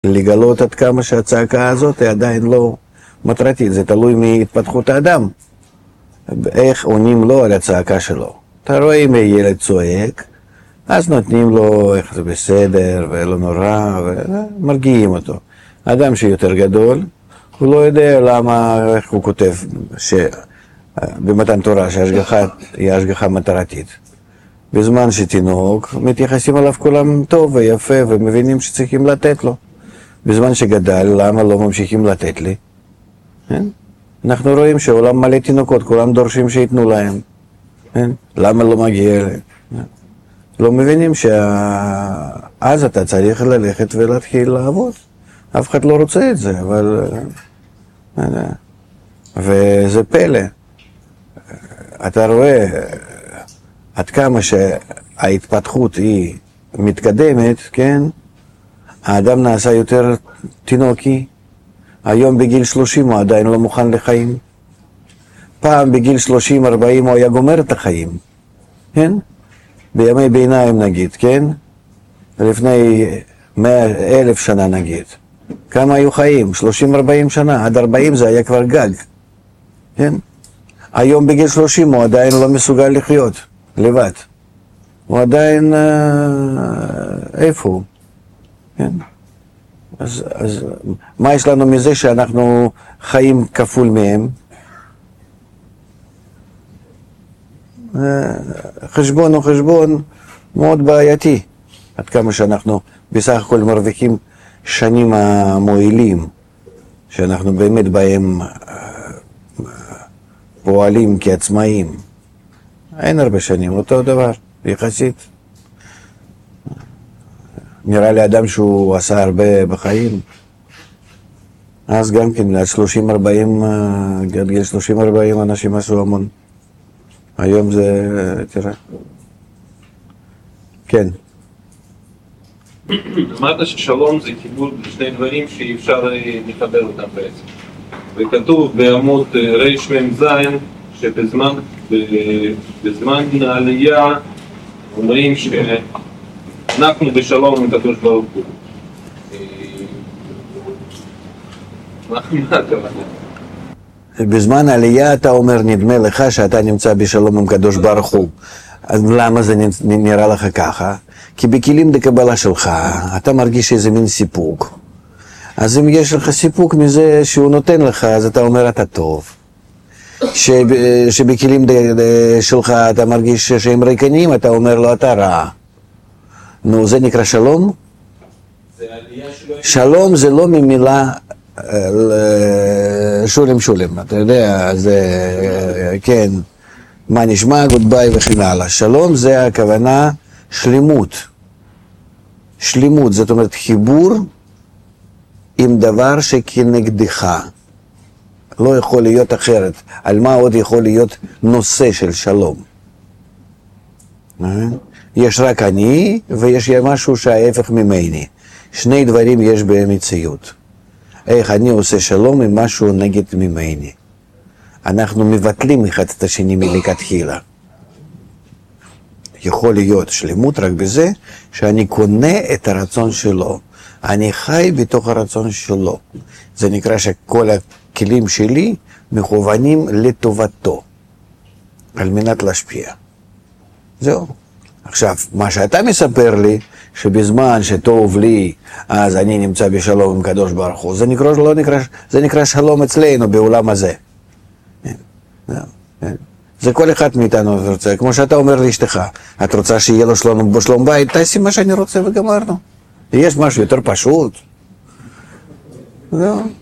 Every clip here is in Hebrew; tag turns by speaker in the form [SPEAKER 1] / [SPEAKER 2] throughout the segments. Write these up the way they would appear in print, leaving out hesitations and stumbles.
[SPEAKER 1] לגלות עד כמה שהצעקה הזאת היא עדיין לא מטרתית, זה תלוי מהתפתחות האדם. איך עונים לו על הצעקה שלו. אתה רואה אם ילד צועק, אז נותנים לו איך זה בסדר ולא נורא, ומרגיעים אותו. האדם שיותר גדול, הוא לא יודע למה, איך הוא כותב במתן תורה שההשגחה היא השגחה מטרתית. בזמן שתינוק, מתייחסים עליו כולם טוב ויפה ומבינים שצריכים לתת לו. בזמן שגדל, למה לא ממשיכים לתת לי? אנחנו רואים שעולם מלא תינוקות, כולם דורשים שיתנו להם. למה לא מגיע להם? לא מבינים שאז אתה צריך ללכת ולהתחיל לעבוד. אף אחד לא רוצה את זה, אבל... וזה פלא. אתה רואה עד כמה שההתפתחות היא מתקדמת, כן? האדם נעשה יותר תינוקי. היום בגיל 30 הוא עדיין לא מוכן לחיים. פעם בגיל 30-40 הוא היה גומר את החיים. כן? בימי ביניים נגיד, כן? לפני 100,000 שנה נגיד. כמה היו חיים? 30-40 שנה. עד 40 זה היה כבר גג. כן? היום בגיל 30 הוא עדיין לא מסוגל לחיות לבד. הוא עדיין... איפה הוא? כן? אז מה יש לנו מזה שאנחנו חיים כפול מהם? חשבון הוא חשבון מאוד בעייתי. עד כמה שאנחנו בסך הכל מרוויחים שנים המועילים, שאנחנו באמת בהם פועלים כעצמאים. אין הרבה שנים, אותו דבר, יחסית. נראה לי אדם שהוא עשה הרבה בחיים, אז גם כן, עד 30-40 אנשים עשו המון. היום זה, תראה. כן.
[SPEAKER 2] אמרת ששלום זה חיבור לשני דברים שאי אפשר לחבר אותם בעצם. וכתוב בעמוד רמ"ז שבזמן העלייה אומרים שאנחנו בשלום עם הקדוש ברוך הוא. מה הכוונה?
[SPEAKER 1] בזמן העלייה אתה אומר, נדמה לך שאתה נמצא בשלום עם הקדוש ברוך הוא. אז למה זה נראה לך ככה? כי בכלים דקבלה שלך אתה מרגיש איזה מין סיפוק. אז אם יש לך סיפוק מזה שהוא נותן לך, אז אתה אומר אתה טוב. שבכלים שלך אתה מרגיש שהם ריקנים, אתה אומר לו אתה רע. נו, זה נקרא שלום? שלום זה לא ממילה שולם, אתה יודע, זה, כן, מה נשמע, גודביי וכן הלאה. שלום זה הכוונה שלמות. שלמות, זאת אומרת חיבור עם דבר שכנגדך. לא יכול להיות אחרת. על מה עוד יכול להיות נושא של שלום? יש רק אני ויש משהו שההפך ממני. שני דברים יש במציאות. איך אני עושה שלום עם משהו נגד ממני. אנחנו מבטלים אחד את השני מלכתחילה. יכול להיות שלמות רק בזה שאני קונה את הרצון שלו. אני חי בתוך הרצון שלו. זה נקרא שכל הכלים שלי מכוונים לטובתו, על מנת להשפיע. זהו. עכשיו, מה שאתה מספר לי, שבזמן שטוב לי, אז אני נמצא בשלום עם קדוש ברוך הוא, זה נקרא שלום אצלנו בעולם הזה. זה כל אחד מאיתנו רוצה, כמו שאתה אומר לאשתך, את רוצה שיהיה לו שלום בית, תעשי מה שאני רוצה וגמרנו. יש משהו יותר פשוט. זהו.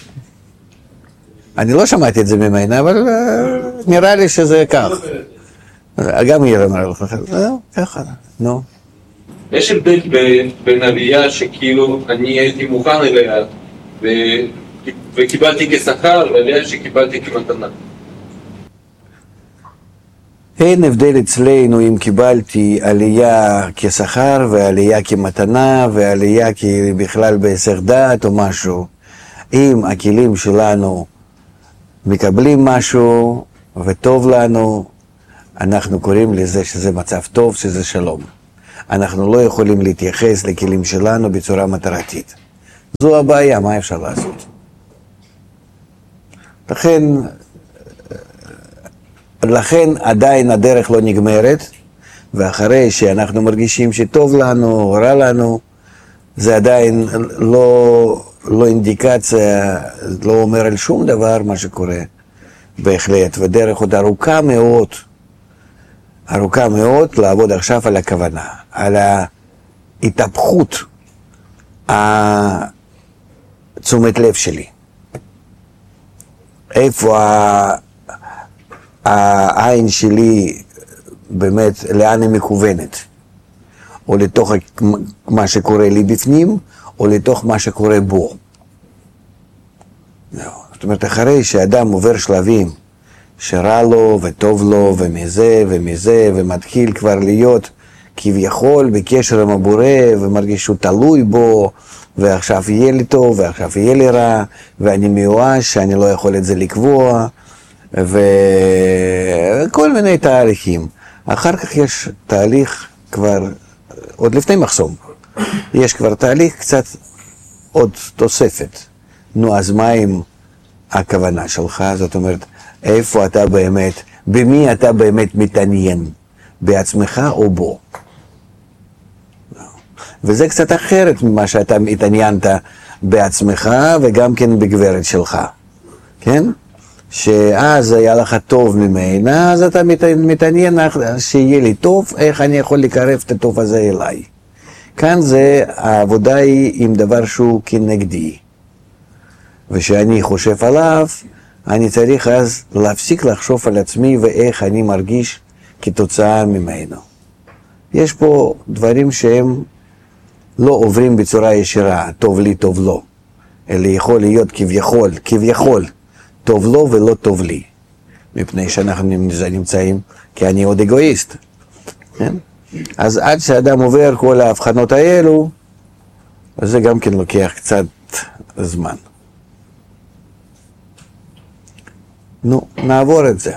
[SPEAKER 1] אני לא שמעתי את זה ממנה, אבל נראה לי שזה כך. גם היא אמרה לך, זהו, ככה, נו.
[SPEAKER 2] יש הבדל בין עלייה שכאילו אני הייתי מוכן אליה וקיבלתי כשכר, ועלייה שקיבלתי כמתנה.
[SPEAKER 1] אין הבדל אצלנו אם קיבלתי עלייה כשכר ועלייה כמתנה ועלייה בכלל בהיסח דעת או משהו. אם הכלים שלנו מקבלים משהו וטוב לנו, אנחנו קוראים לזה שזה מצב טוב, שזה שלום. אנחנו לא יכולים להתייחס לכלים שלנו בצורה מטרתית. זו הבעיה, מה אפשר לעשות? לכן עדיין הדרך לא נגמרת, ואחרי שאנחנו מרגישים שטוב לנו, רע לנו, זה עדיין לא אינדיקציה, לא אומר על שום דבר מה שקורה בהחלט, ודרך עוד ארוכה מאוד לעבוד עכשיו על הכוונה, על ההתהפכות תשומת לב שלי. איפה העין שלי באמת, לאן היא מכוונת? או לתוך מה שקורה לי בפנים, או לתוך מה שקורה בו. זאת אומרת, אחרי שאדם עובר שלבים שרע לו וטוב לו ומזה ומזה, ומתחיל כבר להיות כביכול בקשר עם הבורא, ומרגיש שהוא תלוי בו, ועכשיו יהיה לי טוב, ועכשיו יהיה לי רע, ואני מיואש, שאני לא יכול את זה לקבוע, וכל מיני תהליכים. אחר כך יש תהליך כבר, עוד לפני מחסום, יש כבר תהליך קצת עוד תוספת. נו, אז מה עם הכוונה שלך? זאת אומרת, איפה אתה באמת, במי אתה באמת מתעניין? בעצמך או בו? וזה קצת אחרת ממה שאתה התעניינת בעצמך וגם כן בגברת שלך, כן? שאז היה לך טוב ממנה, אז אתה מתעניין שיהיה לי טוב, איך אני יכול לקרב את הטוב הזה אליי. כאן העבודה היא עם דבר שהוא כנגדי. ושאני חושב עליו, אני צריך אז להפסיק לחשוב על עצמי ואיך אני מרגיש כתוצאה ממנו. יש פה דברים שהם לא עוברים בצורה ישירה, טוב לי, טוב לו. אלא יכול להיות כביכול, טוב לו ולא טוב לי. מפני שאנחנו נמצאים, כי אני עוד אגואיסט. כן? אז עד שאדם עובר כל ההבחנות האלו, אז זה גם כן לוקח קצת זמן. נו, נעבור את זה.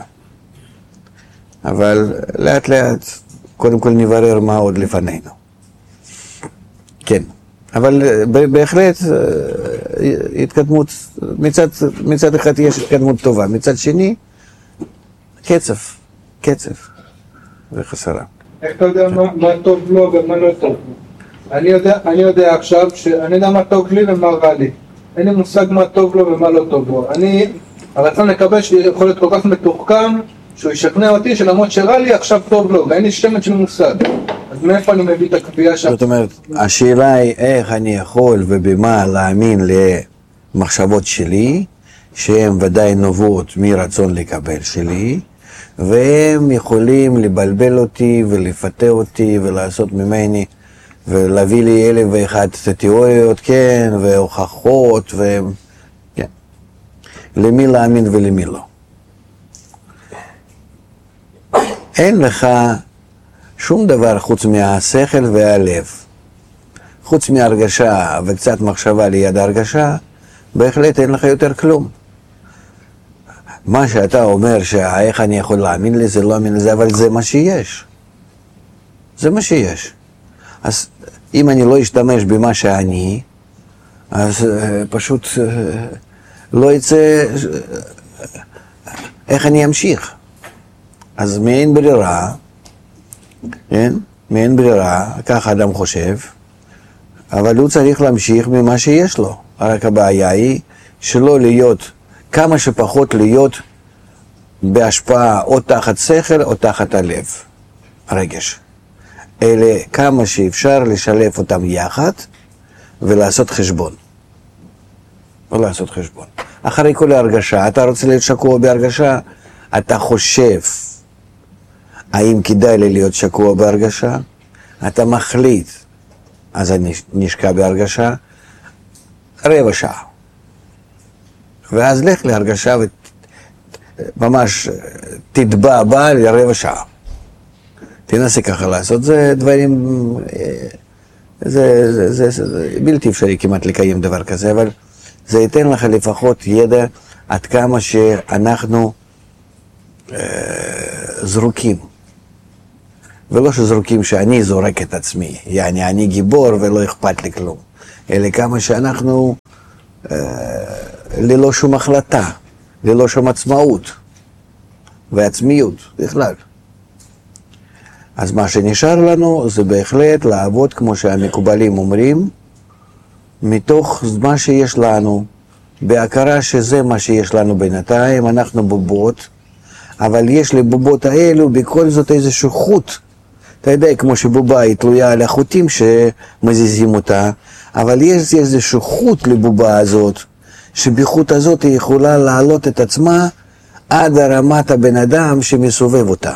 [SPEAKER 1] אבל לאט לאט, קודם כל נברר מה עוד לפנינו. כן, אבל בהחלט התקדמות, מצד אחד יש התקדמות טובה, מצד שני, קצב וחסרה.
[SPEAKER 3] איך אתה יודע מה טוב לו ומה לא טוב לו? אני יודע עכשיו שאני יודע מה טוב לי ומה רע לי. אין לי מושג מה טוב לו ומה לא טוב לו. הרצון לקבל שיכול להיות כל כך מתוחכם, שהוא ישכנע אותי שלמרות שרע לי עכשיו טוב לו, ואין לי שמץ של מושג. אז מאיפה אני מביא את הקביעה שם?
[SPEAKER 1] זאת אומרת, השאלה היא איך אני יכול ובמה להאמין למחשבות שלי, שהן ודאי נובעות מרצון לקבל שלי, והם יכולים לבלבל אותי ולפתה אותי ולעשות ממני, ולהביא לי 1001 תיאוריות, כן, והוכחות, כן. למי להאמין ולמי לא. אין לך שום דבר חוץ מהשכל והלב. חוץ מהרגשה וקצת מחשבה ליד הרגשה, בהחלט אין לך יותר כלום. מה שאתה אומר שאיך אני יכול להאמין לזה, לא להאמין לזה, אבל זה מה שיש. זה מה שיש. אז אם אני לא אשתמש במה שאני, אז פשוט לא יצא, איך אני אמשיך? אז מאין ברירה, כן? מאין ברירה, ככה אדם חושב, אבל הוא צריך להמשיך ממה שיש לו. רק הבעיה היא שלא להיות, כמה שפחות להיות בהשפעה או תחת שכל או תחת הלב, הרגש. אלה כמה שאפשר לשלב אותם יחד ולעשות חשבון. או לעשות חשבון. אחרי כל ההרגשה, אתה רוצה להיות שקוע בהרגשה, אתה חושב האם כדאי לי להיות שקוע בהרגשה, אתה מחליט, אז אני נשקע בהרגשה, רבע שעה. ואז לך להרגשה וממש תטבע בה לרבע שעה. תנסה ככה לעשות, זה דברים, זה בלתי אפשרי כמעט לקיים דבר כזה, אבל זה ייתן לך לפחות ידע עד כמה שאנחנו זרוקים. ולא שזרוקים שאני זורק את עצמי, אני גיבור ולא אכפת לי כלום, אלא כמה שאנחנו ללא שום החלטה, ללא שום עצמאות ועצמיות בכלל. אז מה שנשאר לנו זה בהחלט לעבוד כמו שהמקובלים אומרים, מתוך מה שיש לנו, בהכרה שזה מה שיש לנו בינתיים, אנחנו בובות, אבל יש לבובות האלו בכל זאת איזשהו חוט. אתה יודע, כמו שבובה היא תלויה על החוטים שמזיזים אותה, אבל יש איזשהו חוט לבובה הזאת, שבחוט הזאת היא יכולה להעלות את עצמה עד הרמת הבן אדם שמסובב אותה.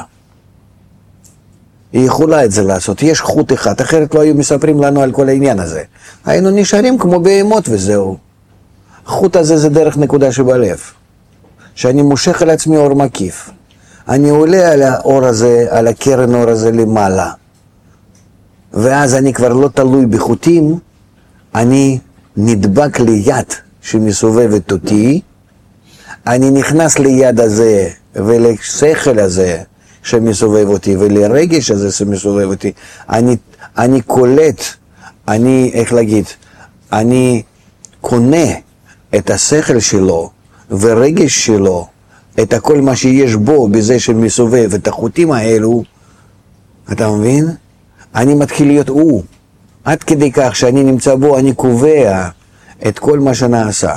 [SPEAKER 1] היא יכולה את זה לעשות, יש חוט אחד, אחרת לא היו מספרים לנו על כל העניין הזה. היינו נשארים כמו בהמות וזהו. החוט הזה זה דרך נקודה שבלב, שאני מושך על עצמי אור מקיף. אני עולה על האור הזה, על הקרן אור הזה למעלה. ואז אני כבר לא תלוי בחוטים, אני נדבק ליד שמסובבת אותי, אני נכנס ליד הזה ולשכל הזה שמסובב אותי ולרגש הזה שמסובב אותי, אני קולט, איך להגיד, אני קונה את השכל שלו ורגש שלו, את הכל מה שיש בו בזה שמסובב את החוטים האלו, אתה מבין? אני מתחיל להיות הוא, עד כדי כך שאני נמצא בו, אני קובע את כל מה שנעשה.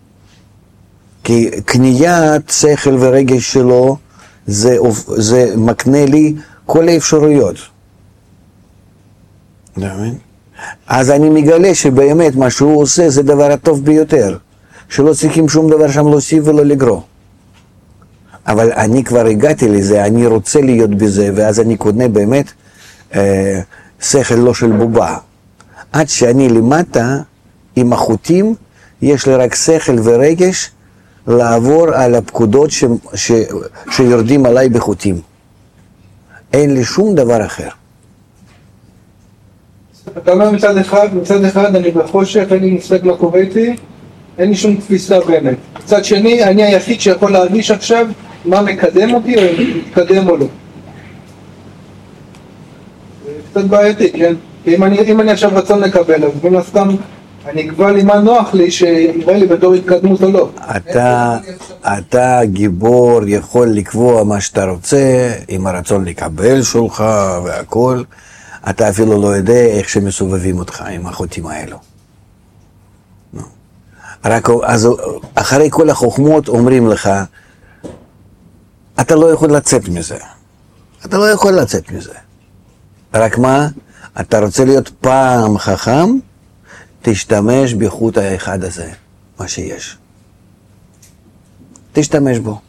[SPEAKER 1] כי קניית שכל ורגש שלו זה מקנה לי כל האפשרויות. אתה מבין? אז אני מגלה שבאמת מה שהוא עושה זה דבר הטוב ביותר, שלא צריכים שום דבר שם להוסיף ולא לגרוע. אבל אני כבר הגעתי לזה, אני רוצה להיות בזה, ואז אני קונה באמת שכל לא של בובה. עד שאני למטה, עם החוטים, יש לי רק שכל ורגש לעבור על הפקודות שיורדים עליי בחוטים. אין לי שום דבר אחר.
[SPEAKER 3] אתה אומר מצד אחד אני בחושך, אין לי מושג מה קורה איתי, אין לי שום תפיסה באמת. מצד שני, אני היחיד שיכול להרגיש עכשיו מה מקדם אותי או מתקדם או לא. זה קצת בעייתי, כן? כי אם אני עכשיו רצון לקבל, אז בין הסתם אני אקבע לי מה נוח לי שיראה לי בתור התקדמות או לא.
[SPEAKER 1] אתה גיבור יכול לקבוע מה שאתה רוצה, עם הרצון לקבל שלך והכל, אתה אפילו לא יודע איך שמסובבים אותך עם החוטים האלו. רק אז אחרי כל החוכמות אומרים לך, אתה לא יכול לצאת מזה. אתה לא יכול לצאת מזה. רק מה? אתה רוצה להיות פעם חכם, תשתמש בחוט האחד הזה, מה שיש. תשתמש בו.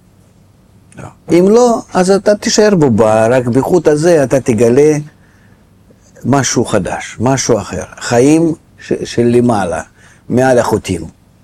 [SPEAKER 1] אם לא, אז אתה תישאר בו, רק בחוט הזה אתה תגלה משהו חדש, משהו אחר. חיים של למעלה, מעל החוטים.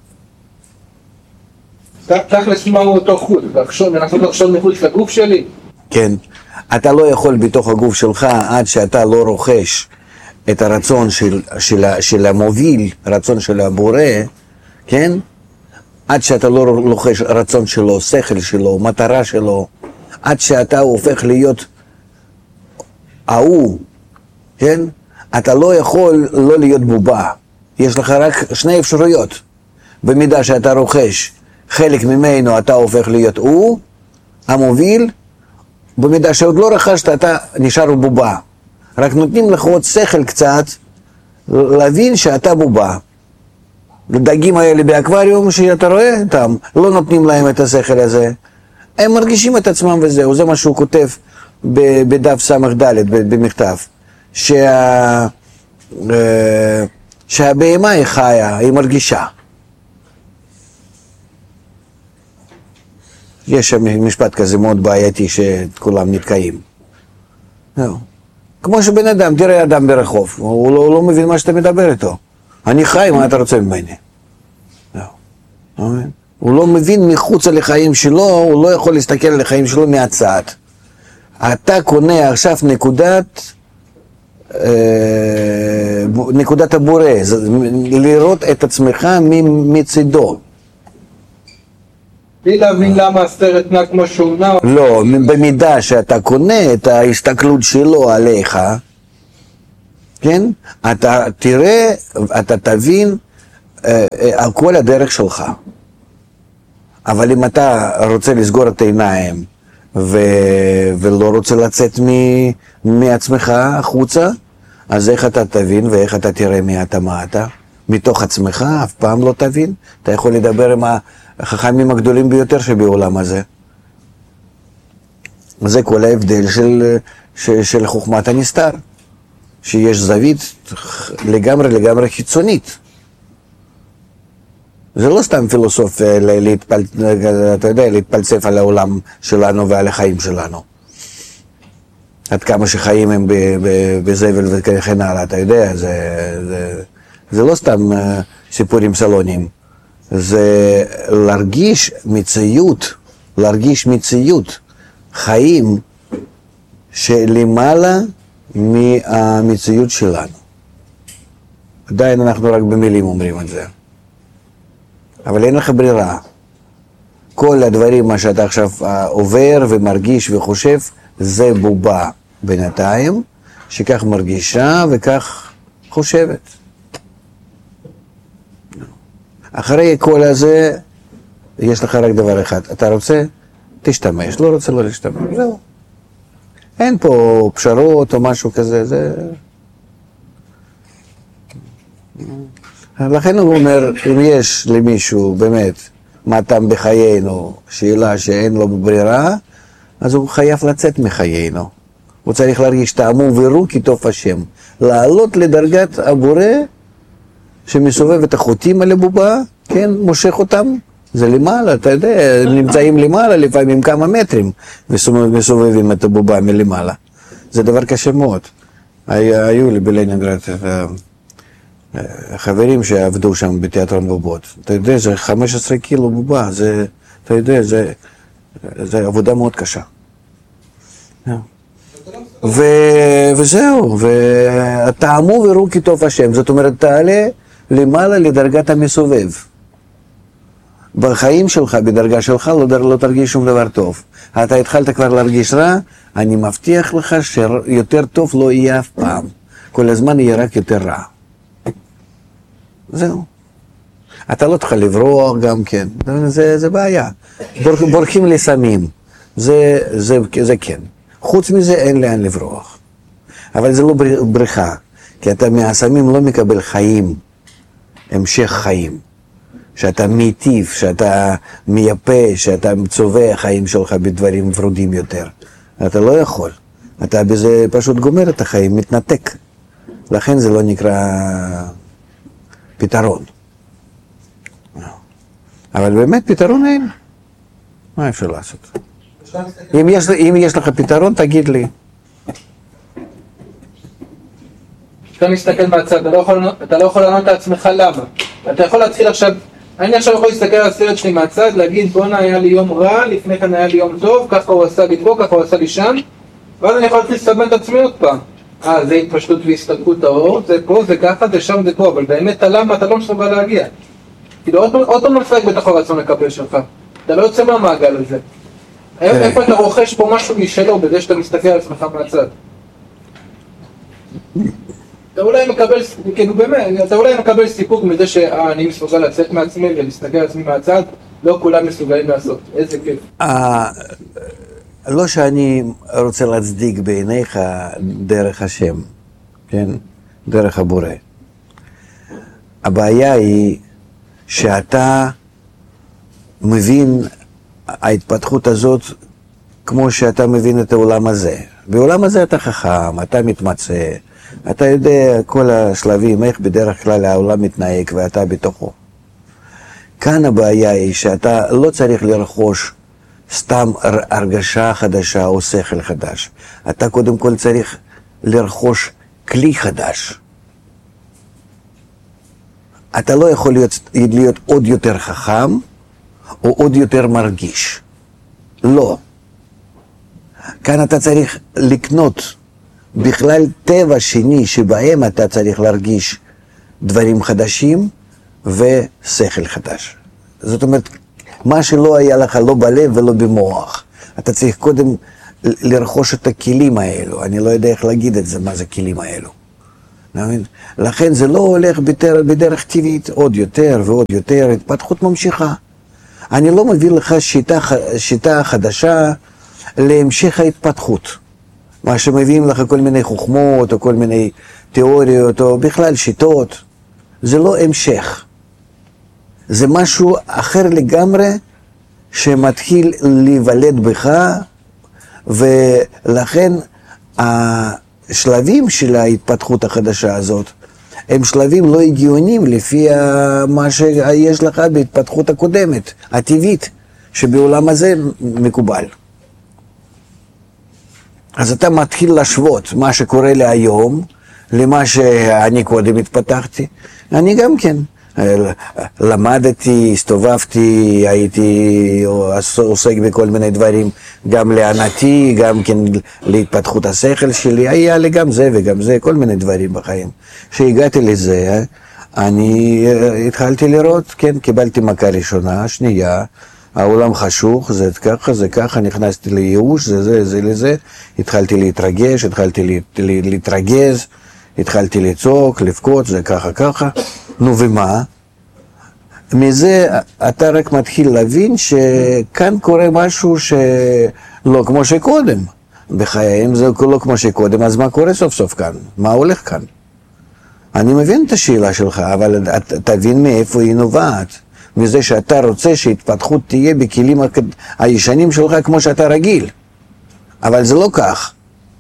[SPEAKER 3] תכלס מהו אותו חוט? לנסות לחשוב מחוץ לגוף שלי?
[SPEAKER 1] כן. אתה לא יכול בתוך הגוף שלך עד שאתה לא רוכש את הרצון של המוביל, רצון של הבורא, כן? עד שאתה לא רוכש רצון שלו, שכל שלו, מטרה שלו, עד שאתה הופך להיות ההוא, כן? אתה לא יכול לא להיות בובה. יש לך רק שני אפשרויות. במידה שאתה רוכש חלק ממנו, אתה הופך להיות הוא, המוביל. במידה שעוד לא רכשת, אתה נשאר בובה. רק נותנים לך עוד שכל קצת, להבין שאתה בובה. לדגים האלה באקווריום שאתה רואה אותם, לא נותנים להם את השכל הזה. הם מרגישים את עצמם וזהו, זה מה שהוא כותב בדף סמך ד' במכתב. שהבהמה היא חיה, היא מרגישה. יש שם משפט כזה מאוד בעייתי שכולם נתקעים. זהו. כמו שבן אדם, תראה אדם ברחוב, הוא לא מבין מה שאתה מדבר איתו. אני חי, מה אתה רוצה ממני? זהו. הוא לא מבין מחוץ לחיים שלו, הוא לא יכול להסתכל על החיים שלו מהצד. אתה קונה עכשיו נקודת הבורא, לראות את עצמך מצידו.
[SPEAKER 3] בלי להבין למה הסרט נע כמו שהוא נע.
[SPEAKER 1] לא, במידה שאתה קונה את ההסתכלות שלו עליך, כן? אתה תראה, אתה תבין על כל הדרך שלך. אבל אם אתה רוצה לסגור את העיניים ולא רוצה לצאת מעצמך החוצה, אז איך אתה תבין ואיך אתה תראה מי אתה, מה אתה? מתוך עצמך אף פעם לא תבין. אתה יכול לדבר עם החכמים הגדולים ביותר שבעולם הזה. זה כל ההבדל של חוכמת הנסתר, שיש זווית לגמרי חיצונית. זה לא סתם פילוסופיה אתה יודע, להתפלסף על העולם שלנו ועל החיים שלנו. עד כמה שחיים הם בזבל וכן הלאה, אתה יודע, זה לא סתם סיפורים סלוניים. זה להרגיש מציאות, חיים שלמעלה מהמציאות שלנו. עדיין אנחנו רק במילים אומרים את זה. אבל אין לך ברירה. כל הדברים, מה שאתה עכשיו עובר ומרגיש וחושב, זה בובה בינתיים, שכך מרגישה וכך חושבת. אחרי כל הזה, יש לך רק דבר אחד. אתה רוצה? תשתמש. לא רוצה? לא להשתמש. זהו. אין פה פשרות או משהו כזה. זה... לכן הוא אומר, אם יש למישהו באמת מה טעם בחיינו, שאלה שאין לו ברירה, אז הוא חייב לצאת מחיינו. הוא צריך להרגיש טעמו ורו כי טוב השם. לעלות לדרגת הבורא שמסובב את החוטים על הבובה, כן, מושך אותם, זה למעלה, אתה יודע, נמצאים למעלה לפעמים כמה מטרים ומסובבים את הבובה מלמעלה. זה דבר קשה מאוד. היו לי בלנינגרד חברים שעבדו שם בתיאטרון בובות. אתה יודע, זה 15 קילו בובה, זה, אתה יודע, זה עבודה מאוד קשה. וזהו, וטעמו וראו כי טוב השם, זאת אומרת, תעלה למעלה לדרגת המסובב. בחיים שלך, בדרגה שלך, לא תרגיש שום דבר טוב. אתה התחלת כבר להרגיש רע, אני מבטיח לך שיותר טוב לא יהיה אף פעם. כל הזמן יהיה רק יותר רע. זהו. אתה לא תוכל לברוח גם כן, זה בעיה. בורחים לסמים, זה כן. חוץ מזה אין לאן לברוח. אבל זה לא בריחה, כי אתה מהסמים לא מקבל חיים, המשך חיים. שאתה מיטיב, שאתה מייפה, שאתה צובע חיים שלך בדברים ורודים יותר. אתה לא יכול. אתה בזה פשוט גומר את החיים, מתנתק. לכן זה לא נקרא פתרון. אבל באמת פתרון אין. מה אפשר לעשות? אם יש לך פתרון, תגיד לי.
[SPEAKER 3] אתה מסתכל מהצד, אתה לא יכול לענות לעצמך למה. אתה יכול להתחיל עכשיו, אני עכשיו יכול להסתכל על הסרט שלי מהצד, להגיד בונה היה לי יום רע, לפני כן היה לי יום טוב, ככה הוא עשה לי פה, ככה הוא עשה לי שם, ואז אני יכול להתחיל להסתבן את עצמי עוד פעם. זה התפשטות והסתלקות האור, זה פה, זה ככה, זה שם, זה פה, אבל באמת הלמה אתה לא מסוגל להגיע. כאילו עוד פעם נפלג בתוך הרצון לקבל שלך, אתה לא יוצא מהמעגל הזה. איפה אתה רוכש פה משהו משלו בזה שאתה מסתכל על עצמך מהצד? אתה אולי מקבל, כאילו באמת, אתה אולי מקבל סיפוק מזה שאני מסוגל לצאת מעצמי ולהסתכל על עצמי מהצד, לא כולם מסוגלים לעשות, איזה כיף.
[SPEAKER 1] לא שאני רוצה להצדיק בעיניך דרך השם, כן? דרך הבורא. הבעיה היא שאתה מבין ההתפתחות הזאת כמו שאתה מבין את העולם הזה. בעולם הזה אתה חכם, אתה מתמצא, אתה יודע כל השלבים, איך בדרך כלל העולם מתנהג ואתה בתוכו. כאן הבעיה היא שאתה לא צריך לרכוש סתם הרגשה חדשה או שכל חדש. אתה קודם כל צריך לרכוש כלי חדש. אתה לא יכול להיות עוד יותר חכם או עוד יותר מרגיש. לא. כאן אתה צריך לקנות בכלל טבע שני שבהם אתה צריך להרגיש דברים חדשים ושכל חדש. זאת אומרת, מה שלא היה לך לא בלב ולא במוח. אתה צריך קודם לרכוש את הכלים האלו. אני לא יודע איך להגיד את זה, מה זה הכלים האלו. לכן זה לא הולך בדרך טבעית, עוד יותר ועוד יותר, התפתחות ממשיכה. אני לא מביא לך שיטה חדשה להמשך ההתפתחות. מה שמביאים לך כל מיני חוכמות, או כל מיני תיאוריות, או בכלל שיטות, זה לא המשך. זה משהו אחר לגמרי, שמתחיל להיוולד בך, ולכן השלבים של ההתפתחות החדשה הזאת, הם שלבים לא הגיוניים לפי מה שיש לך בהתפתחות הקודמת, הטבעית, שבעולם הזה מקובל. אז אתה מתחיל להשוות מה שקורה לי היום, למה שאני קודם התפתחתי. אני גם כן למדתי, הסתובבתי, הייתי עוסק בכל מיני דברים, גם לענתי, גם כן להתפתחות השכל שלי, היה לי גם זה וגם זה, כל מיני דברים בחיים. כשהגעתי לזה, אני התחלתי לראות, כן, קיבלתי מכה ראשונה, שנייה, העולם חשוך, זה ככה, זה ככה, נכנסתי לייאוש, זה לזה, התחלתי להתרגש, התחלתי להתרגז, התחלתי לצעוק, לבכות, זה ככה, נו ומה? מזה אתה רק מתחיל להבין שכאן קורה משהו שלא כמו שקודם. בחיים זה לא כמו שקודם, אז מה קורה סוף סוף כאן? מה הולך כאן? אני מבין את השאלה שלך, אבל תבין מאיפה היא נובעת. מזה שאתה רוצה שהתפתחות תהיה בכלים הישנים שלך כמו שאתה רגיל. אבל זה לא כך.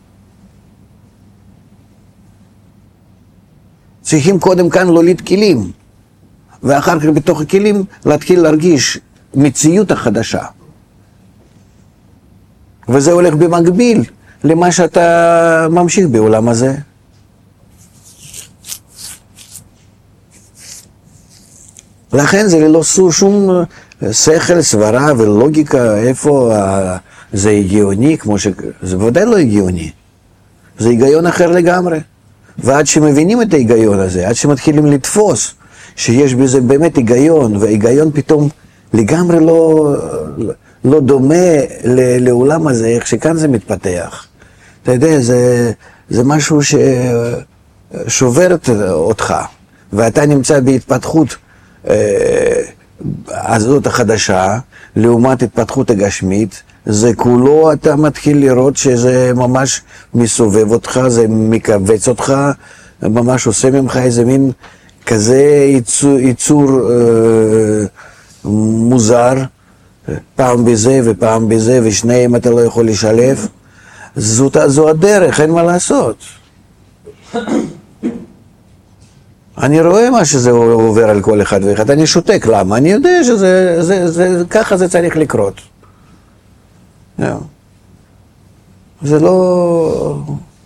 [SPEAKER 1] צריכים קודם כאן להוליד כלים, ואחר כך בתוך הכלים להתחיל להרגיש מציאות החדשה. וזה הולך במקביל למה שאתה ממשיך בעולם הזה. לכן זה ללא שום שכל, סברה ולוגיקה, איפה זה הגיוני, כמו זה בוודאי לא הגיוני. זה היגיון אחר לגמרי. ועד שמבינים את ההיגיון הזה, עד שמתחילים לתפוס שיש בזה באמת היגיון, וההיגיון פתאום לגמרי לא דומה לעולם הזה, איך שכאן זה מתפתח. אתה יודע, זה משהו ששובר אותך, ואתה נמצא בהתפתחות הזאת החדשה, לעומת התפתחות הגשמית, זה כולו אתה מתחיל לראות שזה ממש מסובב אותך, זה מקבץ אותך, ממש עושה ממך איזה מין כזה ייצור מוזר, פעם בזה ופעם בזה, ושניהם אתה לא יכול לשלב. זו הדרך, אין מה לעשות. אני רואה מה שזה עובר על כל אחד ואחד, אני שותק, למה? אני יודע ככה זה צריך לקרות. זה לא...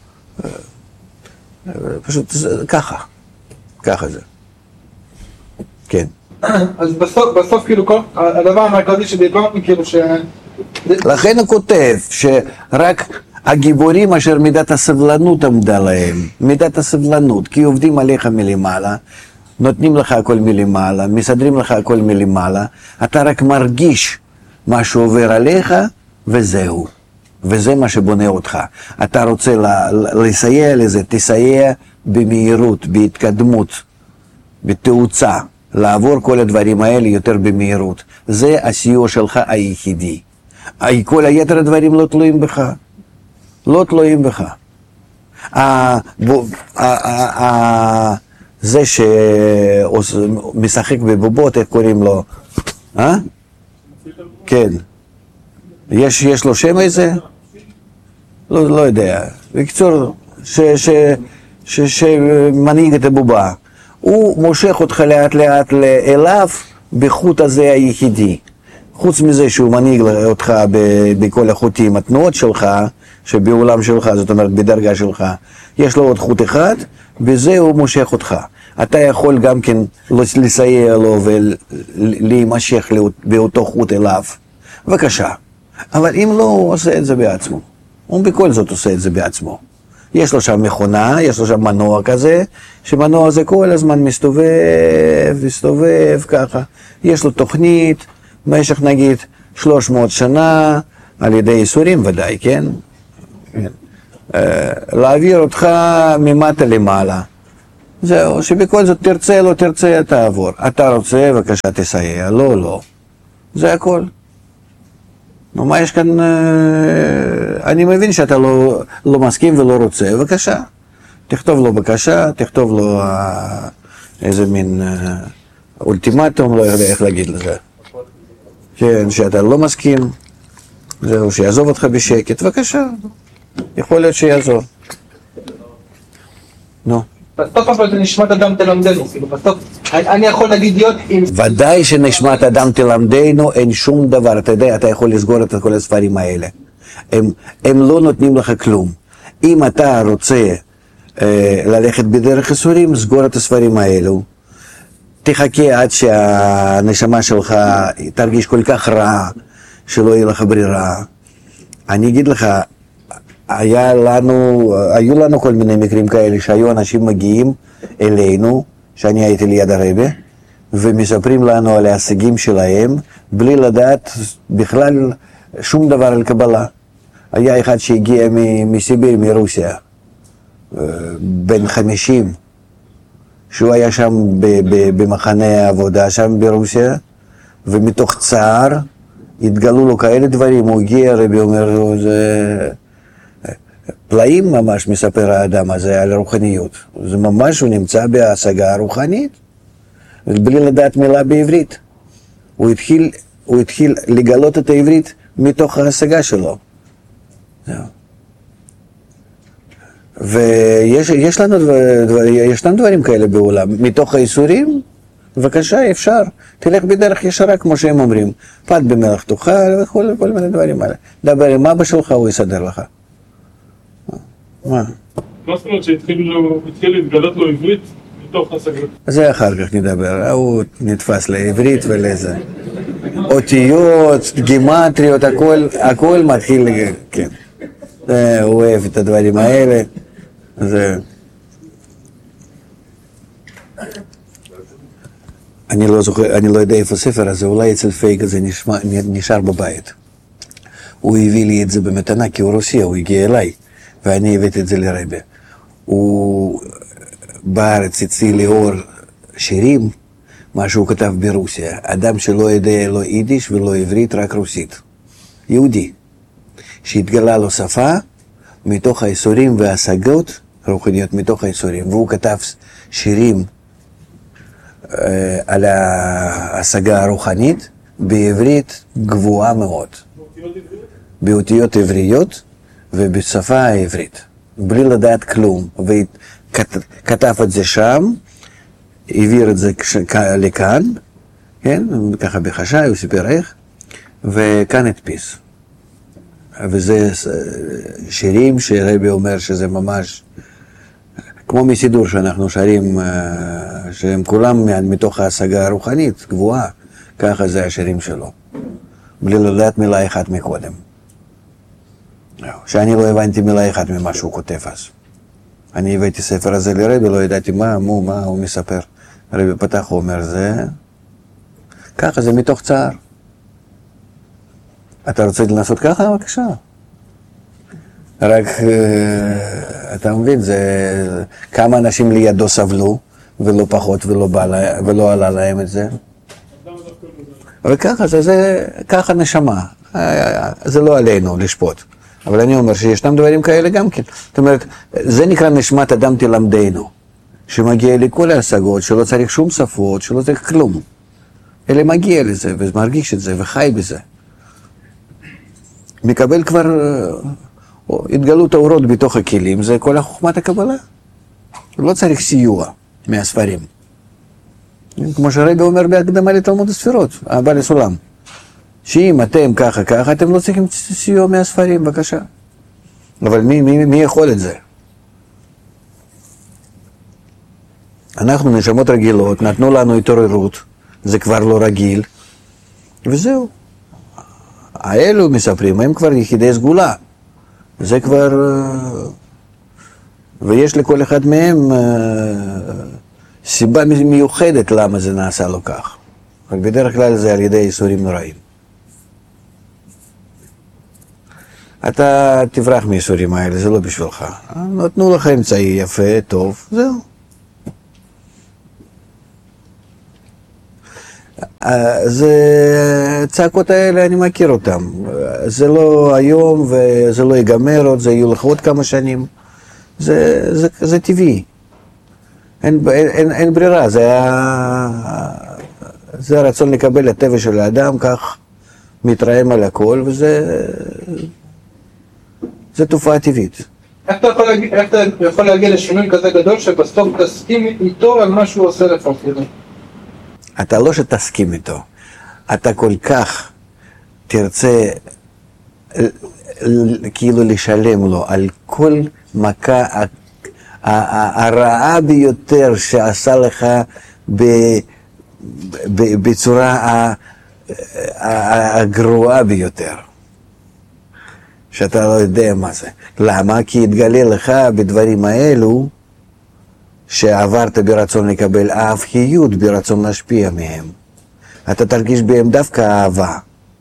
[SPEAKER 1] פשוט ככה זה. כן.
[SPEAKER 3] אז בסוף כאילו הדבר המרכזי שדיברנו כאילו
[SPEAKER 1] לכן הוא כותב שרק הגיבורים אשר מידת הסבלנות עמדה להם, מידת הסבלנות, כי עובדים עליך מלמעלה, נותנים לך הכל מלמעלה, מסדרים לך הכל מלמעלה, אתה רק מרגיש מה שעובר עליך וזהו. וזה מה שבונה אותך. אתה רוצה לסייע לזה, תסייע במהירות, בהתקדמות, בתאוצה, לעבור כל הדברים האלה יותר במהירות. זה הסיוע שלך היחידי. כל היתר הדברים לא תלויים בך. לא תלויים בך. זה שמשחק בבובות, איך קוראים לו? כן. יש לו שם איזה? לא יודע. בקיצור, שמנהיג את הבובה. הוא מושך אותך לאט לאט אליו בחוט הזה היחידי. חוץ מזה שהוא מנהיג אותך בכל החוטים, התנועות שלך, שבעולם שלך, זאת אומרת בדרגה שלך, יש לו עוד חוט אחד, בזה הוא מושך אותך. אתה יכול גם כן לסייע לו ולהימשך באותו חוט אליו. בבקשה. אבל אם לא, הוא עושה את זה בעצמו. הוא בכל זאת עושה את זה בעצמו. יש לו שם מכונה, יש לו שם מנוע כזה, שמנוע הזה כל הזמן מסתובב ככה. יש לו תוכנית, במשך נגיד 300 שנה, על ידי ייסורים ודאי, כן? להעביר אותך ממטה למעלה. זהו, שבכל זאת תרצה, לא תרצה, תעבור. אתה רוצה, בבקשה תסייע, לא, לא. זה הכל. נו, מה יש כאן? אני מבין שאתה לא מסכים ולא רוצה, בבקשה. תכתוב לו בקשה, תכתוב לו איזה מין אולטימטום, לא יודע איך להגיד לזה. כן, שאתה לא מסכים, זהו, שיעזוב אותך בשקט, בבקשה. יכול להיות שיעזוב. נו.
[SPEAKER 3] בסוף אבל זה נשמת אדם תלמדנו, בסוף אני יכול להגיד להיות עם...
[SPEAKER 1] ודאי שנשמת אדם תלמדנו, אין שום דבר, אתה יודע, אתה יכול לסגור את כל הספרים האלה. הם לא נותנים לך כלום. אם אתה רוצה ללכת בדרך ייסורים, סגור את הספרים האלו. תחכה עד שהנשמה שלך תרגיש כל כך רע, שלא יהיה לך ברירה. אני אגיד לך, היו לנו כל מיני מקרים כאלה שהיו אנשים מגיעים אלינו, שאני הייתי ליד הרבי, ומספרים לנו על ההישגים שלהם, בלי לדעת בכלל שום דבר על קבלה. היה אחד שהגיע מסיביר, מרוסיה, בן 50, שהוא היה שם במחנה העבודה, שם ברוסיה, ומתוך צער התגלו לו כאלה דברים, הוא הגיע, הרבי אומר לו, זה... פלאים ממש מספר האדם הזה על רוחניות. זה ממש, הוא נמצא בהשגה הרוחנית, בלי לדעת מילה בעברית. הוא התחיל לגלות את העברית מתוך ההשגה שלו. ויש לנו דברים כאלה בעולם. מתוך האיסורים, בבקשה, אפשר. תלך בדרך ישרה, כמו שהם אומרים. פת במלח תאכל וכל מיני דברים האלה. דבר עם אבא שלך, הוא יסדר לך. מה?
[SPEAKER 4] מה זאת אומרת שהתחיל להתגלות לו עברית מתוך השגות?
[SPEAKER 1] זה אחר כך נדבר, הוא נתפס לעברית ולזה. אותיות, גימטריות, הכל מתחיל, כן. הוא אוהב את הדברים האלה. אני לא זוכר, אני לא יודע איפה הספר הזה, אולי אצל פייג הזה נשאר בבית. הוא הביא לי את זה במתנה, כי הוא רוסיה, הוא הגיע אליי. ואני הבאתי את זה לרבי. הוא בארץ הציע לאור שירים, מה שהוא כתב ברוסיה. אדם שלא יודע לא יידיש ולא עברית, רק רוסית. יהודי. שהתגלה לו שפה מתוך האיסורים וההשגות, רוחניות מתוך האיסורים. והוא כתב שירים על ההשגה הרוחנית בעברית גבוהה מאוד. באותיות עבריות. ובשפה העברית, בלי לדעת כלום, וכתב את זה שם, העביר את זה לכאן, כן, ככה בחשאי, הוא סיפר איך, וכאן הדפיס. וזה שירים שרבי אומר שזה ממש, כמו מסידור שאנחנו שרים, שהם כולם מתוך ההשגה הרוחנית, גבוהה, ככה זה השירים שלו, בלי לדעת מילה אחת מקודם. שאני לא הבנתי מילה אחת ממה שהוא כותב אז. אני הבאתי ספר הזה לרבי, לא ידעתי מה הוא מספר. הרבי פתח, הוא אומר, זה... ככה, זה מתוך צער. אתה רוצה לנסות ככה? בבקשה. רק, אתה מבין, זה... כמה אנשים לידו סבלו, ולא פחות, ולא עלה להם את זה. וככה, ככה נשמה. זה לא עלינו לשפוט. אבל אני אומר שישנם דברים כאלה גם כן. זאת אומרת, זה נקרא נשמת אדם תלמדנו, שמגיע לכל ההשגות, שלא צריך שום שפות, שלא צריך כלום. אלא מגיע לזה, ומרגיש את זה, וחי בזה. מקבל כבר התגלות האורות בתוך הכלים, זה כל החוכמת הקבלה. לא צריך סיוע מהספרים. כמו שהרבי אומר בהקדמה לתלמוד הספירות, הבעל הסולם. שאם אתם ככה, אתם לא צריכים סיוע מהספרים, בבקשה. אבל מי יכול את זה? אנחנו נשמות רגילות, נתנו לנו התעוררות, זה כבר לא רגיל, וזהו. האלו מספרים, הם כבר יחידי סגולה. זה כבר... ויש לכל אחד מהם סיבה מיוחדת למה זה נעשה לו כך. אבל בדרך כלל זה על ידי איסורים נוראים. אתה תברח מהאיסורים האלה, זה לא בשבילך. נתנו לך אמצעי יפה, טוב, זהו. זה, צעקות האלה אני מכיר אותם. זה לא היום וזה לא ייגמר עוד, זה יהיו לך עוד כמה שנים. זה טבעי. אין ברירה, זה הרצון לקבל הטבע של האדם, כך מתרעם על הכל, זה תופעה טבעית.
[SPEAKER 3] איך אתה יכול להגיע לשינוי כזה גדול שבסוף תסכים איתו על מה שהוא עושה לך?
[SPEAKER 1] אתה לא שתסכים איתו, אתה כל כך תרצה כאילו לשלם לו על כל מכה הרעה ביותר שעשה לך בצורה הגרועה ביותר, שאתה לא יודע מה זה. למה? כי התגלה לך בדברים האלו שעברת ברצון לקבל אהביות, ברצון להשפיע מהם. אתה תרגיש בהם דווקא אהבה.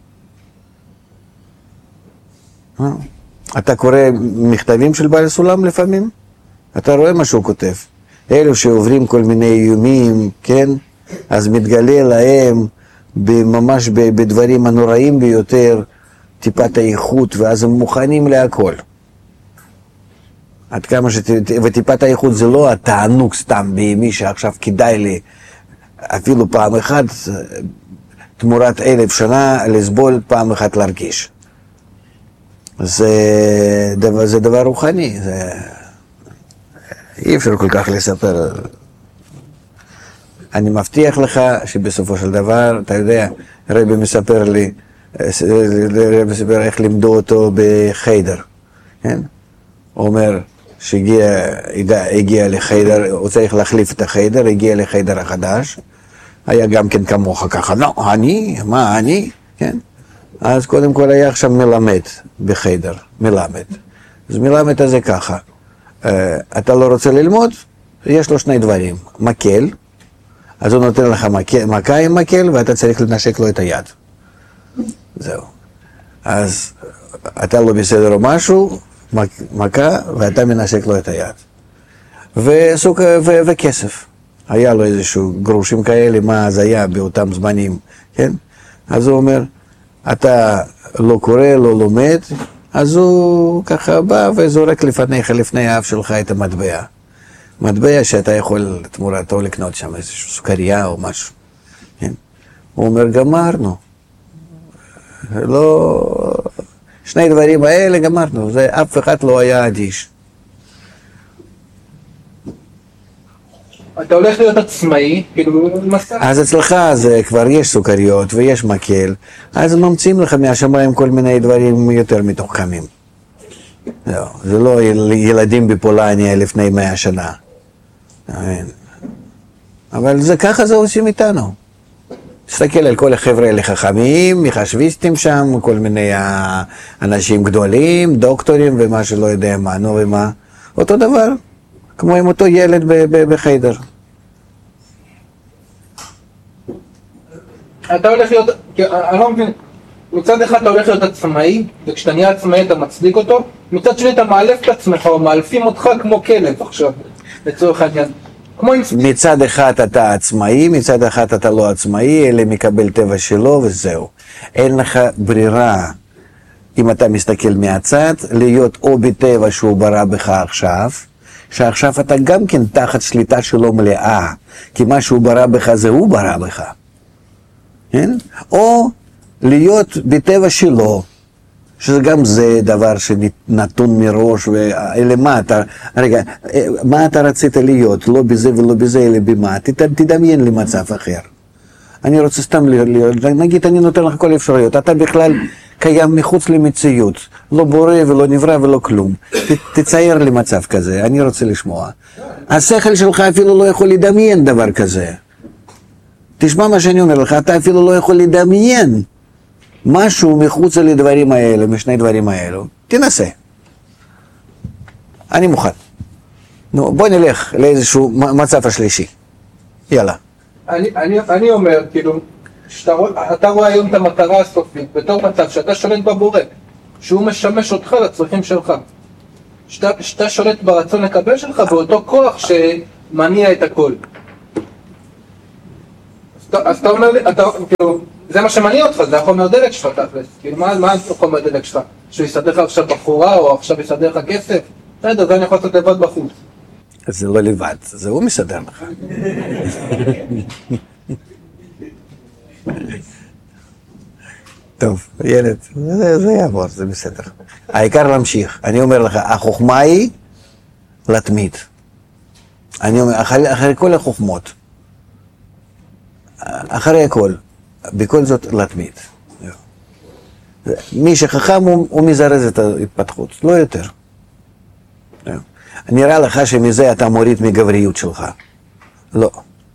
[SPEAKER 1] אתה קורא מכתבים של בעל סולם לפעמים? אתה רואה מה שהוא כותב. אלו שעוברים כל מיני איומים, כן? אז מתגלה להם ממש בדברים הנוראים ביותר טיפת האיכות, ואז הם מוכנים להכל. עד כמה וטיפת האיכות זה לא התענוג סתם בימי שעכשיו כדאי לי אפילו פעם אחת תמורת 1000 שנה לסבול, פעם אחת להרגיש. זה דבר רוחני, אי אפשר כל כך לספר. אני מבטיח לך שבסופו של דבר, אתה יודע, רבי מספר לי, איך לימדו אותו בחיידר, כן? הוא אומר שהגיע לחיידר, הוא צריך להחליף את החיידר, הגיע לחיידר החדש, היה גם כן כמוך ככה, לא, מה אני, כן? אז קודם כל היה עכשיו מלמד בחיידר, מלמד. אז מלמד הזה ככה, אתה לא רוצה ללמוד, יש לו שני דברים, מקל, אז הוא נותן לך מכה עם מקל ואתה צריך לנשק לו את היד. זהו. אז אתה לא בסדר או משהו, מכה ואתה מנשק לו את היד. וכסף. היה לו איזשהו גרושים כאלה, מה אז היה באותם זמנים, כן? אז הוא אומר, אתה לא קורא, לא לומד, אז הוא ככה בא וזורק לפניך, לפני האף שלך את המטבע. מטבע שאתה יכול תמורתו לקנות שם איזושהי סוכריה או משהו. כן? הוא אומר, גמרנו. לא... שני דברים האלה גמרנו, זה אף אחד לא היה אדיש.
[SPEAKER 3] אתה הולך להיות עצמאי, כאילו מסע.
[SPEAKER 1] אז אצלך זה כבר יש סוכריות ויש מקל, אז ממציאים לך מהשמיים כל מיני דברים יותר מתוחכמים. זה לא ילדים בפולניה לפני 100 שנה. אבל זה ככה זה עושים איתנו. תסתכל על כל החבר'ה האלה חכמים, מחשביסטים שם, כל מיני אנשים גדולים, דוקטורים ומה שלא יודע מה, נו ומה. אותו דבר, כמו עם אותו ילד בחיידר.
[SPEAKER 3] אתה הולך להיות, אני לא מבין, מצד אחד אתה הולך להיות עצמאי, וכשאתה נהיה עצמאי אתה מצדיק אותו, מצד שני אתה מאלף את עצמך, או מאלפים אותך כמו כלב עכשיו, לצורך העניין.
[SPEAKER 1] מצד אחד אתה עצמאי, מצד אחד אתה לא עצמאי, אלא מקבל טבע שלו וזהו. אין לך ברירה, אם אתה מסתכל מהצד, להיות או בטבע שהוא ברא בך עכשיו, שעכשיו אתה גם כן תחת שליטה שלו מלאה, כי מה שהוא ברא בך זה הוא ברא בך. כן? או להיות בטבע שלו, שזה גם זה דבר שנתון מראש, ולמה אתה, רגע, מה אתה רצית להיות? לא בזה ולא בזה, אלא במה? תדמיין לי מצב אחר. אני רוצה סתם להיות, נגיד אני נותן לך כל אפשרויות, אתה בכלל קיים מחוץ למציאות, לא בורא ולא נברא ולא כלום. תצייר לי מצב כזה, אני רוצה לשמוע. השכל שלך אפילו לא יכול לדמיין דבר כזה. תשמע מה שאני אומר לך, אתה אפילו לא יכול לדמיין משהו מחוץ לדברים האלה, משני דברים האלו. תנסה. אני מוכן. נו, בוא נלך לאיזשהו מצב השלישי. יאללה.
[SPEAKER 3] אני אומר, כאילו, אתה רואה היום את המטרה הסופית, בתור מצב שאתה שולט בבורא, שהוא משמש אותך לצרכים שלך. שאתה שולט ברצון לקבל שלך, באותו כוח שמניע את הכל. אז אתה אומר לי, כאילו, זה מה שמניע אותך, זה החומר דלק שלך תכלס, כאילו מה החומר דלק שלך? שהוא יסדר לך עכשיו בחורה או עכשיו יסדר לך כסף? בסדר, זה אני יכול לעשות לבד בחוץ.
[SPEAKER 1] זה לא לבד, זה הוא מסדר לך. טוב, ילד, זה יעבור, זה בסדר. העיקר להמשיך. אני אומר לך, החוכמה היא להתמיד. אני אומר, אחרי כל החוכמות, אחרי הכל, בכל זאת להתמיד. מי שחכם הוא מזרז את ההתפתחות, לא יותר. נראה לך שמזה אתה מוריד מגבריות שלך. לא.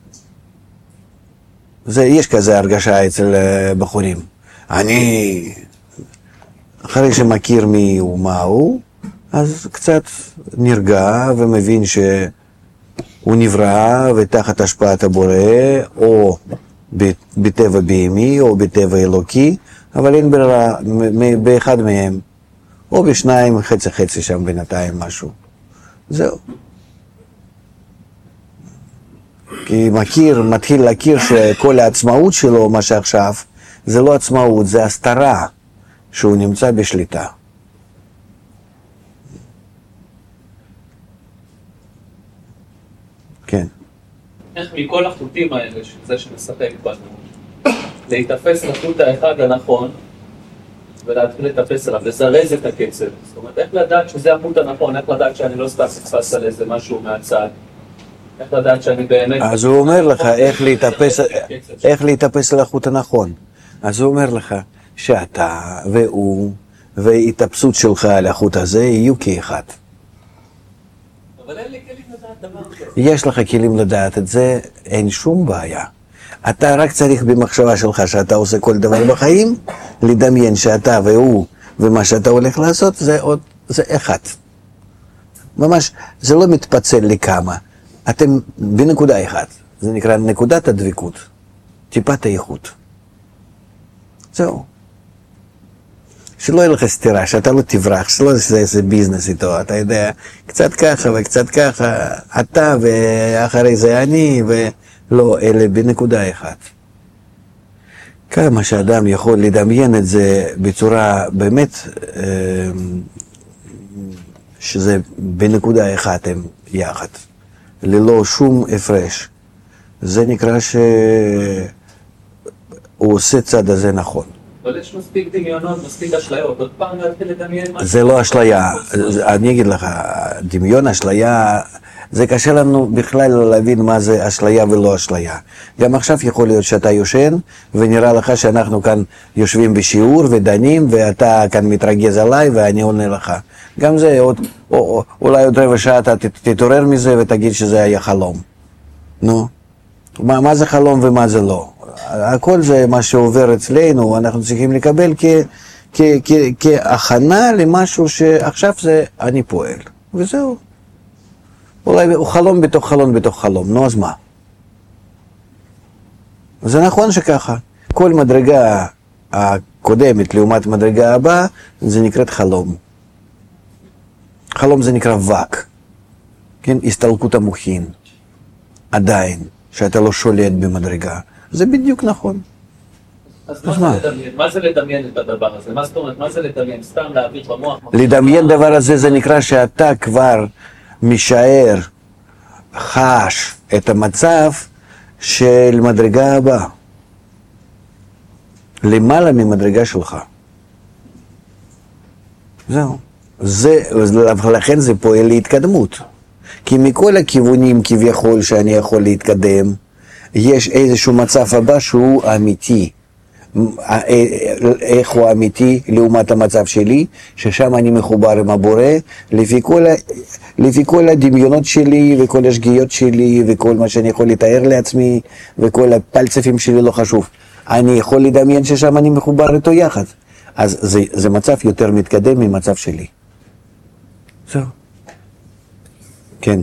[SPEAKER 1] יש כזה הרגשה אצל בחורים. אני, אחרי שמכיר מי הוא מה הוא, אז קצת נרגע ומבין שהוא נברא ותחת השפעת הבורא, או בטבע בהמי או בטבע אלוקי, אבל אין ברירה באחד מהם, או בשניים, חצי שם בינתיים משהו. זהו. כי מתחיל להכיר שכל העצמאות שלו, מה שעכשיו, זה לא עצמאות, זה הסתרה שהוא נמצא בשליטה. כן.
[SPEAKER 5] איך מכל החוטים האלה, שזה שמשחק בנו, להתאפס לחוט האחד הנכון, ולהתחיל לטפס עליו, לזרז את הקצב. זאת אומרת, איך לדעת שזה החוט הנכון, איך לדעת שאני לא סתם נתפס על איזה משהו מהצד, איך לדעת שאני באמת...
[SPEAKER 1] אז הוא אומר לך איך להתאפס על החוט הנכון. אז הוא אומר לך שאתה והוא וההתאפסות שלך על החוט הזה יהיו כאחד.
[SPEAKER 5] אבל אין לי כלים לדעת דבר כזה.
[SPEAKER 1] יש לך כלים לדעת את זה, אין שום בעיה. אתה רק צריך במחשבה שלך שאתה עושה כל דבר בחיים, לדמיין שאתה והוא ומה שאתה הולך לעשות זה אחד. ממש, זה לא מתפצל לכמה. אתם בנקודה אחת. זה נקרא נקודת הדבקות. טיפת האיכות. זהו. שלא יהיה לך סתירה, שאתה לא תברח, שלא זה איזה ביזנס איתו, אתה יודע, קצת ככה וקצת ככה, אתה ואחרי זה אני, ולא, אלה בנקודה אחת. כמה שאדם יכול לדמיין את זה בצורה באמת, שזה בנקודה אחת הם יחד, ללא שום הפרש. זה נקרא שהוא עושה צד הזה נכון.
[SPEAKER 5] אבל יש מספיק דמיונות, מספיק אשליות, עוד פעם להתחיל לדמיין משהו.
[SPEAKER 1] זה לא אשליה, אני אגיד לך, דמיון, אשליה, זה קשה לנו בכלל להבין מה זה אשליה ולא אשליה. גם עכשיו יכול להיות שאתה יושן, ונראה לך שאנחנו כאן יושבים בשיעור ודנים, ואתה כאן מתרגז עליי ואני עונה לך. גם זה, אולי עוד רבע שעה אתה תתעורר מזה ותגיד שזה היה חלום. נו, מה זה חלום ומה זה לא? הכל זה מה שעובר אצלנו, אנחנו צריכים לקבל כהכנה למשהו שעכשיו זה אני פועל, וזהו. אולי הוא חלום בתוך חלום בתוך חלום, נו אז מה? זה נכון שככה, כל מדרגה הקודמת לעומת מדרגה הבאה, זה נקראת חלום. חלום זה נקרא וק, כן? הסתלקות המוחין, עדיין, שאתה לא שולט במדרגה. זה בדיוק נכון.
[SPEAKER 5] אז מה זה לדמיין את הדבר הזה? מה זאת אומרת? מה זה לדמיין? סתם להעביר במוח?
[SPEAKER 1] לדמיין דבר הזה זה נקרא שאתה כבר משער, חש את המצב של מדרגה הבאה. למעלה ממדרגה שלך. זהו. לכן זה פועל להתקדמות. כי מכל הכיוונים כביכול שאני יכול להתקדם, יש איזשהו מצב הבא שהוא אמיתי. איך הוא אמיתי לעומת המצב שלי, ששם אני מחובר עם הבורא, לפי כל הדמיונות שלי וכל השגיאות שלי וכל מה שאני יכול לתאר לעצמי וכל הפלצפים שלי לא חשוב. אני יכול לדמיין ששם אני מחובר איתו יחד. אז זה מצב יותר מתקדם ממצב שלי. זהו. כן.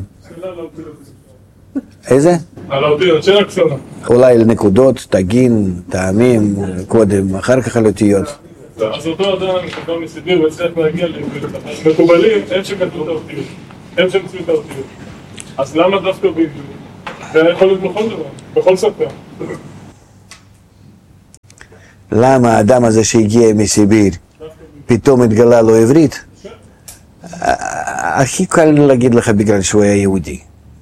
[SPEAKER 1] איזה?
[SPEAKER 4] על האותיות, שאלה קצרה.
[SPEAKER 1] אולי לנקודות, תגין, טעמים, קודם, אחר כך על אותיות.
[SPEAKER 4] אז אותו אדם שכבר מסיביר וצריך להגיע למקובלים, הם שכתבו את האותיות. הם שמצאו את האותיות. אז למה דווקא בעברית? זה יכול להיות בכל דבר, בכל שפה.
[SPEAKER 1] למה האדם הזה שהגיע מסיביר, פתאום התגלה לו עברית? הכי קל להגיד לך בגלל שהוא היה יהודי.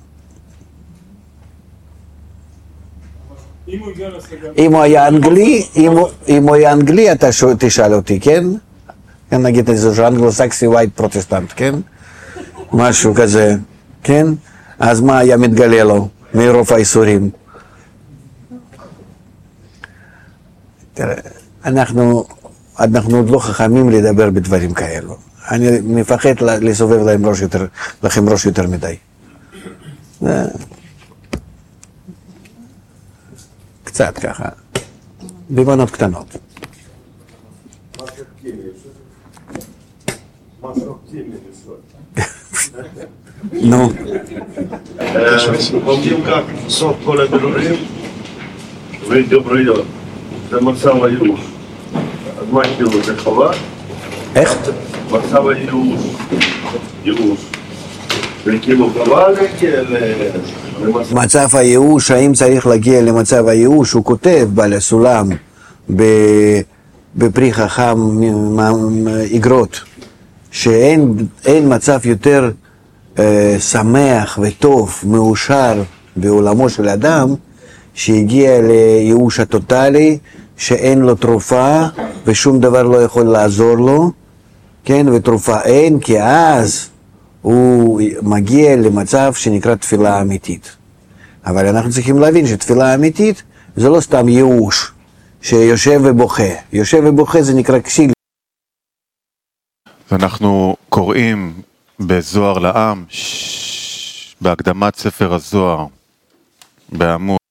[SPEAKER 1] אם הוא היה אנגלי, אם הוא היה אנגלי אתה תשאל אותי, כן? נגיד איזה אנגלו-סקסי ווייט פרוטסטנט, כן? משהו כזה, כן? אז מה היה מתגלה לו מרוב האיסורים? תראה, אנחנו עוד לא חכמים לדבר בדברים כאלו. אני מפחד לסובב לכם ראש יותר מדי. קצת ככה, במנות קטנות. נו.
[SPEAKER 6] Помним, как сок Коля Белурин выйдет придет. Это Марсава Юж. Мать Белу Захова.
[SPEAKER 1] איך?
[SPEAKER 6] Марсава Юж. Юж. וכאילו קבע
[SPEAKER 1] מצב הייאוש, האם צריך להגיע למצב הייאוש? הוא כותב בעל הסולם בפרי חכם איגרות, שאין מצב יותר שמח וטוב, מאושר בעולמו של אדם, שהגיע לייאוש הטוטלי, שאין לו תרופה ושום דבר לא יכול לעזור לו, כן, ותרופה אין, כי אז הוא מגיע למצב שנקרא תפילה אמיתית. אבל אנחנו צריכים להבין שתפילה אמיתית זה לא סתם ייאוש שיושב ובוכה. יושב ובוכה זה נקרא כסיל.
[SPEAKER 7] אנחנו קוראים בזוהר לעם, בהקדמת ספר הזוהר, בעמוד